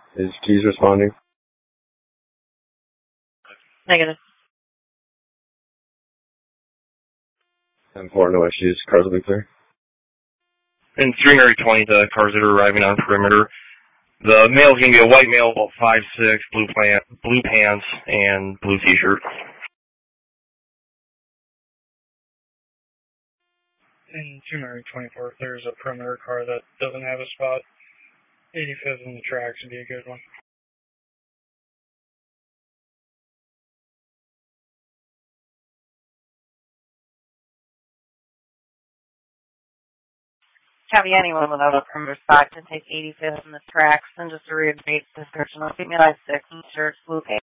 Is Keys responding? Negative. 10-4, no issues. Cars will be clear. And 320, the cars that are arriving on perimeter. The male's going to be a white male, about 5'6", blue pants, and blue t-shirt. In 224, if there's a perimeter car that doesn't have a spot, 85th in the tracks would be a good one. Copy, anyone without a perimeter spot can take 85th in the tracks, and just to reiterate the description, I'll keep me like 6 shirts, blue pants.